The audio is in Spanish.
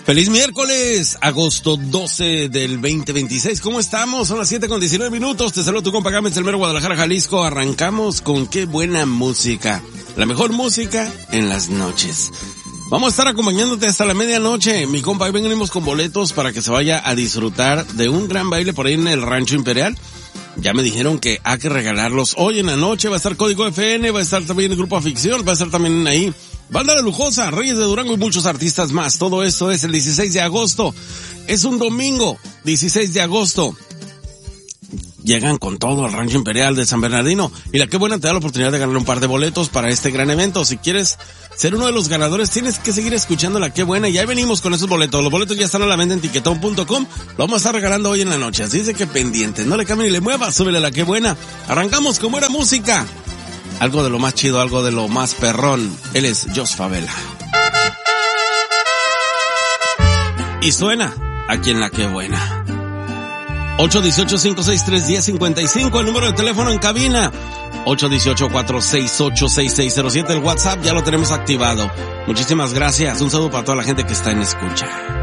Feliz miércoles, agosto 12 del 2026. ¿Cómo estamos? Son las 7:19. Te saludo tu compa Gámez, el mero Guadalajara, Jalisco. Arrancamos con qué buena música. La mejor música en las noches. Vamos a estar acompañándote hasta la medianoche. Mi compa, hoy venimos con boletos para que se vaya a disfrutar de un gran baile por ahí en el Rancho Imperial. Ya me dijeron que hay que regalarlos hoy en la noche. Va a estar Código FN, va a estar también el Grupo Aficción, va a estar también ahí Banda La Lujosa, Reyes de Durango y muchos artistas más. Todo esto es el 16 de agosto. Es un domingo, 16 de agosto. Llegan con todo al Rancho Imperial de San Bernardino. Y la Qué Buena te da la oportunidad de ganar un par de boletos para este gran evento. Si quieres ser uno de los ganadores, tienes que seguir escuchando la Qué Buena. Y ahí venimos con esos boletos. Los boletos ya están a la venta en tiquetón.com. Lo vamos a estar regalando hoy en la noche. Así es que pendientes. No le cambien ni le muevas. Súbele a la Qué Buena. Arrancamos con buena música. Algo de lo más chido, algo de lo más perrón. Él es Jos Favela. Y suena aquí en la Qué Buena. 818-563-1055, el número de teléfono en cabina. 818-468-6607, el WhatsApp ya lo tenemos activado. Muchísimas gracias, un saludo para toda la gente que está en escucha.